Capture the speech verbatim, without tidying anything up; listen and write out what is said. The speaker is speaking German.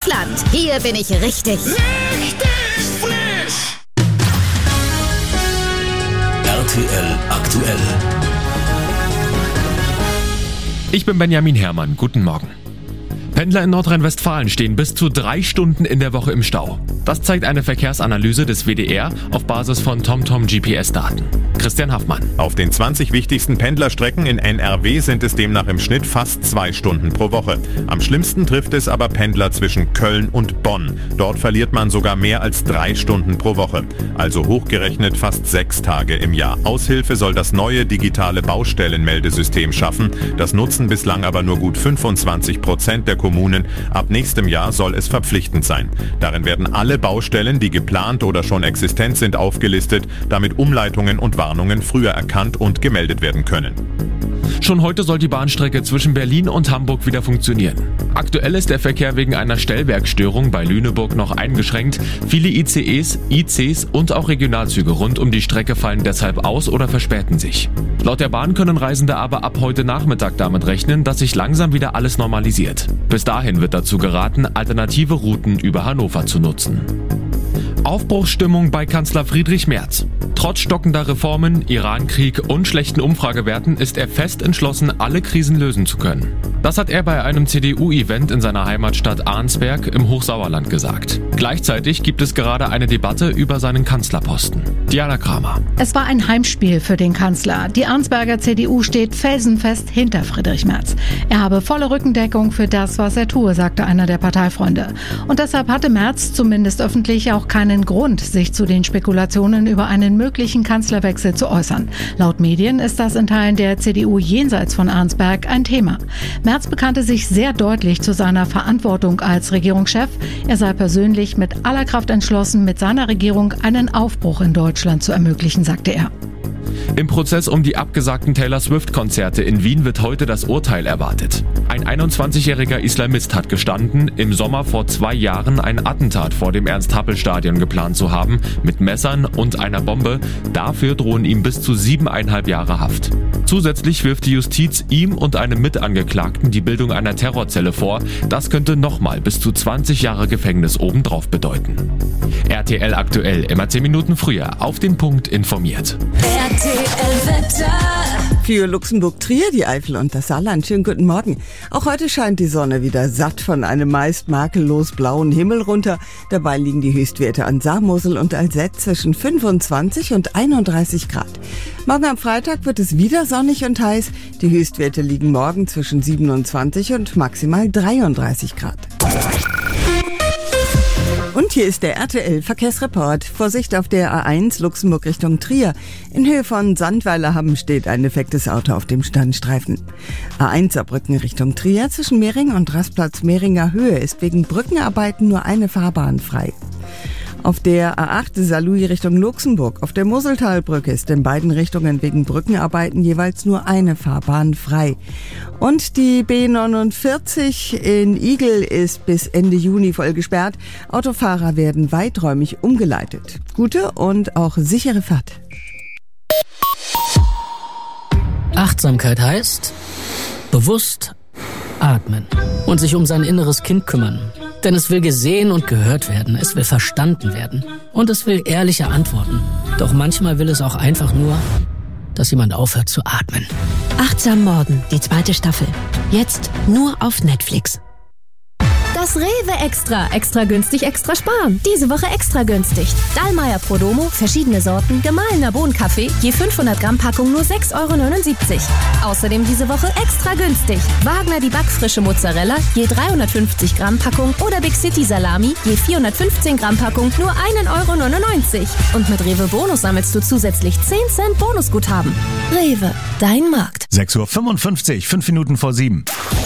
Frischland. Hier bin ich richtig. Richtig frisch. R T L aktuell. Ich bin Benjamin Herrmann. Guten Morgen. Pendler in Nordrhein-Westfalen stehen bis zu drei Stunden in der Woche im Stau. Das zeigt eine Verkehrsanalyse des W D R auf Basis von TomTom G P S-Daten. Christian Haffmann. Auf den zwanzig wichtigsten Pendlerstrecken in N R W sind es demnach im Schnitt fast zwei Stunden pro Woche. Am schlimmsten trifft es aber Pendler zwischen Köln und Bonn. Dort verliert man sogar mehr als drei Stunden pro Woche. Also hochgerechnet fast sechs Tage im Jahr. Aushilfe soll das neue digitale Baustellenmeldesystem schaffen. Das nutzen bislang aber nur gut fünfundzwanzig Prozent der Kommunen. Ab nächstem Jahr soll es verpflichtend sein. Darin werden alle Baustellen, die geplant oder schon existent sind, aufgelistet, damit Umleitungen und Warnungen früher erkannt und gemeldet werden können. Schon heute soll die Bahnstrecke zwischen Berlin und Hamburg wieder funktionieren. Aktuell ist der Verkehr wegen einer Stellwerkstörung bei Lüneburg noch eingeschränkt. Viele I C Es, I Cs und auch Regionalzüge rund um die Strecke fallen deshalb aus oder verspäten sich. Laut der Bahn können Reisende aber ab heute Nachmittag damit rechnen, dass sich langsam wieder alles normalisiert. Bis dahin wird dazu geraten, alternative Routen über Hannover zu nutzen. Aufbruchsstimmung bei Kanzler Friedrich Merz. Trotz stockender Reformen, Irankrieg und schlechten Umfragewerten ist er fest entschlossen, alle Krisen lösen zu können. Das hat er bei einem C D U-Event in seiner Heimatstadt Arnsberg im Hochsauerland gesagt. Gleichzeitig gibt es gerade eine Debatte über seinen Kanzlerposten. Diana Kramer. Es war ein Heimspiel für den Kanzler. Die Arnsberger C D U steht felsenfest hinter Friedrich Merz. Er habe volle Rückendeckung für das, was er tue, sagte einer der Parteifreunde. Und deshalb hatte Merz zumindest öffentlich auch keinen Grund, sich zu den Spekulationen über einen möglichen Kanzlerwechsel zu äußern. Laut Medien ist das in Teilen der C D U jenseits von Arnsberg ein Thema. Merz bekannte sich sehr deutlich zu seiner Verantwortung als Regierungschef. Er sei persönlich mit aller Kraft entschlossen, mit seiner Regierung einen Aufbruch in Deutschland zu ermöglichen, sagte er. Im Prozess um die abgesagten Taylor Swift-Konzerte in Wien wird heute das Urteil erwartet. Ein einundzwanzigjähriger Islamist hat gestanden, im Sommer vor zwei Jahren ein Attentat vor dem Ernst-Happel-Stadion geplant zu haben, mit Messern und einer Bombe. Dafür drohen ihm bis zu siebeneinhalb Jahre Haft. Zusätzlich wirft die Justiz ihm und einem Mitangeklagten die Bildung einer Terrorzelle vor. Das könnte nochmal bis zu zwanzig Jahre Gefängnis obendrauf bedeuten. R T L aktuell, immer zehn Minuten früher, auf den Punkt informiert. R T L-Wetter. Für Luxemburg, Trier, die Eifel und das Saarland. Schönen guten Morgen. Auch heute scheint die Sonne wieder satt von einem meist makellos blauen Himmel runter. Dabei liegen die Höchstwerte an Saar, Mosel und Alzette zwischen fünfundzwanzig und einunddreißig Grad. Morgen am Freitag wird es wieder sonnig und heiß. Die Höchstwerte liegen morgen zwischen siebenundzwanzig und maximal dreiunddreißig Grad. Und hier ist der R T L-Verkehrsreport. Vorsicht auf der A eins Luxemburg Richtung Trier. In Höhe von Sandweilerhamm steht ein defektes Auto auf dem Standstreifen. A eins Saarbrücken Richtung Trier zwischen Mehring und Rastplatz Mehringer Höhe ist wegen Brückenarbeiten nur eine Fahrbahn frei. Auf der A acht Saarlouis Richtung Luxemburg auf der Moseltalbrücke ist in beiden Richtungen wegen Brückenarbeiten jeweils nur eine Fahrbahn frei. Und die B neunundvierzig in Igl ist bis Ende Juni voll gesperrt. Autofahrer werden weiträumig umgeleitet. Gute und auch sichere Fahrt. Achtsamkeit heißt bewusst atmen und sich um sein inneres Kind kümmern. Denn es will gesehen und gehört werden, es will verstanden werden und es will ehrliche Antworten. Doch manchmal will es auch einfach nur, dass jemand aufhört zu atmen. Achtsam Morgen, die zweite Staffel. Jetzt nur auf Netflix. Das Rewe Extra. Extra günstig, extra sparen. Diese Woche extra günstig. Dallmayr Prodomo, verschiedene Sorten, gemahlener Bohnenkaffee, je fünfhundert Gramm Packung nur sechs Euro neunundsiebzig. Außerdem diese Woche extra günstig. Wagner die backfrische Mozzarella, je dreihundertfünfzig Gramm Packung oder Big City Salami, je vierhundertfünfzehn Gramm Packung nur ein Euro neunundneunzig. Und mit Rewe Bonus sammelst du zusätzlich zehn Cent Bonusguthaben. Rewe, dein Markt. sechs Uhr fünfundfünfzig, fünf Minuten vor sieben.